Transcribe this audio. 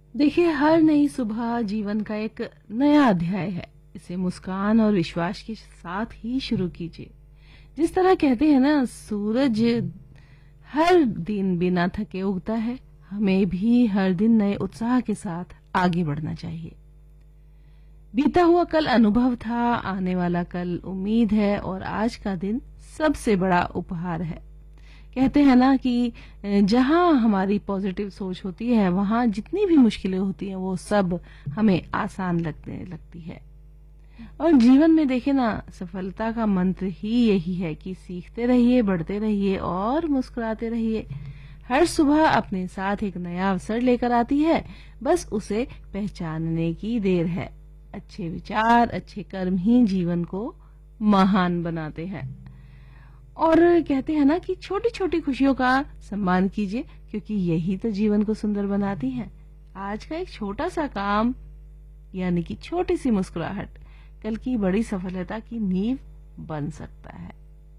देखिए, हर नई सुबह जीवन का एक नया अध्याय है। इसे मुस्कान और विश्वास के साथ ही शुरू कीजिए। जिस तरह कहते हैं ना, सूरज हर दिन बिना थके उगता है, हमें भी हर दिन नए उत्साह के साथ आगे बढ़ना चाहिए। बीता हुआ कल अनुभव था, आने वाला कल उम्मीद है और आज का दिन सबसे बड़ा उपहार है। कहते हैं ना कि जहां हमारी पॉजिटिव सोच होती है, वहां जितनी भी मुश्किलें होती हैं वो सब हमें आसान लगने लगती है। और जीवन में देखे ना, सफलता का मंत्र ही यही है कि सीखते रहिए, बढ़ते रहिए और मुस्कुराते रहिए। हर सुबह अपने साथ एक नया अवसर लेकर आती है, बस उसे पहचानने की देर है। अच्छे विचार, अच्छे कर्म ही जीवन को महान बनाते हैं। और कहते हैं ना कि छोटी छोटी खुशियों का सम्मान कीजिए, क्योंकि यही तो जीवन को सुंदर बनाती है। आज का एक छोटा सा काम, यानी कि छोटी सी मुस्कुराहट, कल की बड़ी सफलता की नींव बन सकता है।